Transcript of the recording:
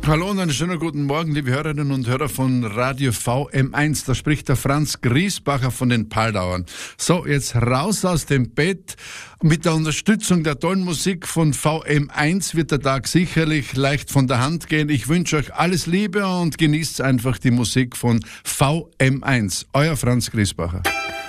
Hallo und einen schönen guten Morgen, liebe Hörerinnen und Hörer von Radio VM1. Da spricht der Franz Griesbacher von den Paldauern. So, jetzt raus aus dem Bett. Mit der Unterstützung der tollen Musik von VM1 wird der Tag sicherlich leicht von der Hand gehen. Ich wünsche euch alles Liebe und genießt einfach die Musik von VM1. Euer Franz Griesbacher.